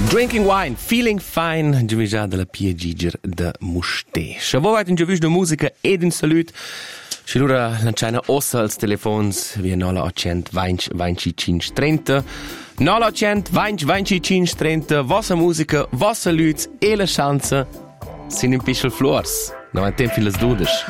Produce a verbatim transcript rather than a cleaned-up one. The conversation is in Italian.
Drinking wine, feeling fine, giuvigia della Pia Giger de Musté. Se voi avete un giuvisch de musica ed un salut, se l'ora lanciana ossa als telefons via nola ottocento venti venticinque trenta. nola ottocento venti venticinque trenta. Vossa musica, vossa lüts e la chance sin un pischel flors. Non ha tempo filas dudas.